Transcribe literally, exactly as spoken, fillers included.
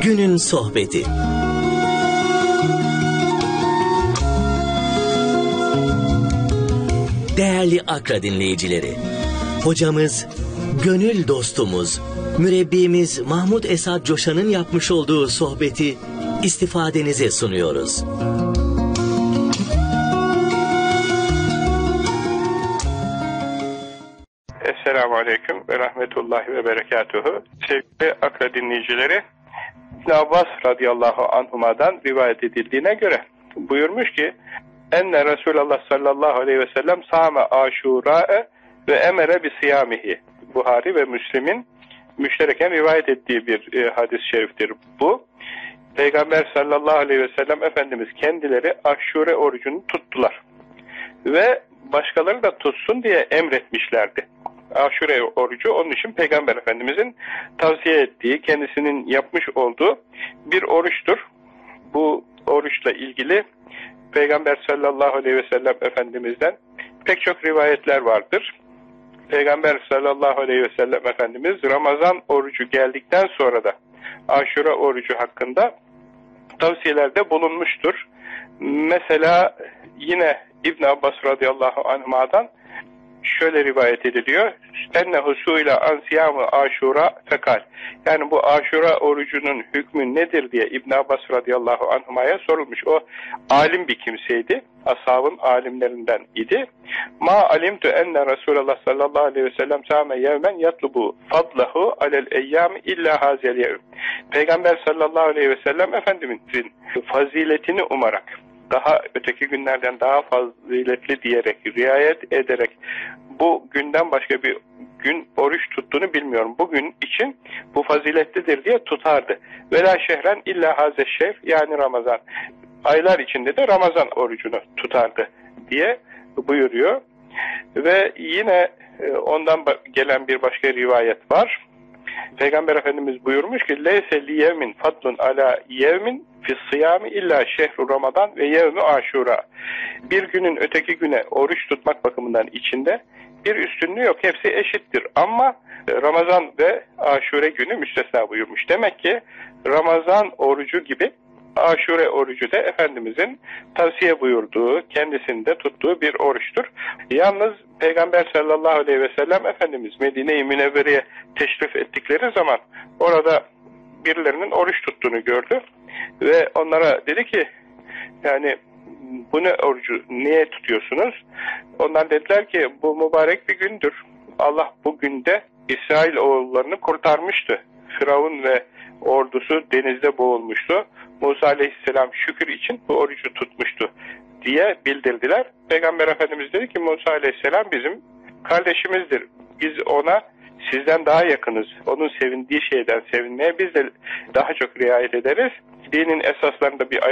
Günün sohbeti. Değerli Akra dinleyicileri, hocamız, gönül dostumuz, mürebbimiz Mahmud Esad Coşan'ın yapmış olduğu sohbeti istifadenize sunuyoruz. Esselamu Aleyküm ve Rahmetullahi ve Berekatuhu. Sevgili Akra dinleyicileri, İbn Abbas radıyallahu anhuma'dan rivayet edildiğine göre buyurmuş ki, enne Resulullah sallallahu aleyhi ve sellem sâme aşurâ'e ve emere bi siyamihi. Buhari ve Müslim'in müştereken rivayet ettiği bir e, hadis-i şeriftir bu. Peygamber sallallahu aleyhi ve sellem Efendimiz kendileri aşure orucunu tuttular. Ve başkaları da tutsun diye emretmişlerdi. Aşure orucu onun için Peygamber Efendimizin tavsiye ettiği, kendisinin yapmış olduğu bir oruçtur. Bu oruçla ilgili Peygamber sallallahu aleyhi ve sellem Efendimiz'den pek çok rivayetler vardır. Peygamber sallallahu aleyhi ve sellem Efendimiz Ramazan orucu geldikten sonra da Aşure orucu hakkında tavsiyelerde bulunmuştur. Mesela yine İbn Abbas radıyallahu anhuma'dan şöyle rivayet ediliyor. Ennehu su'ila an siyamı aşura fekal. Yani bu aşura orucunun hükmü nedir diye İbn Abbas radıyallahu anhuma'ya sorulmuş. O alim bir kimseydi. Ashabın alimlerinden idi. Ma alimtu enne Resulullah sallallahu aleyhi ve sellem sâme yevmen yatlubu fadlahu alel eyyâmi illa hazel yevm. Peygamber sallallahu aleyhi ve sellem Efendimizin faziletini umarak, daha öteki günlerden daha faziletli diyerek, riayet ederek bu günden başka bir gün oruç tuttuğunu bilmiyorum. Bugün için bu faziletlidir diye tutardı. Vela şehren illa haze şehir, yani Ramazan. Aylar içinde de Ramazan orucunu tutardı diye buyuruyor. Ve yine ondan gelen bir başka rivayet var. Peygamber Efendimiz buyurmuş ki leyse li yevmin fadlun ala yevmin fis siyami illa şehru Ramazan ve yevmi aşura. Bir günün öteki güne oruç tutmak bakımından içinde bir üstünlüğü yok. Hepsi eşittir. Ama Ramazan ve Aşure günü müstesna buyurmuş. Demek ki Ramazan orucu gibi Aşure orucu da Efendimizin tavsiye buyurduğu, kendisinde tuttuğu bir oruçtur. Yalnız Peygamber sallallahu aleyhi ve sellem Efendimiz Medine-i Münevvere'ye teşrif ettikleri zaman orada birilerinin oruç tuttuğunu gördü. Ve onlara dedi ki, yani bu ne orucu, niye tutuyorsunuz? Onlar dediler ki, bu mübarek bir gündür. Allah bu günde İsrail oğullarını kurtarmıştı. Firavun ve ordusu denizde boğulmuştu. Musa aleyhisselam şükür için bu orucu tutmuştu diye bildirdiler. Peygamber Efendimiz dedi ki, Musa aleyhisselam bizim kardeşimizdir. Biz ona sizden daha yakınız. Onun sevindiği şeyden sevinmeye biz de daha çok riayet ederiz. Dinin esaslarında bir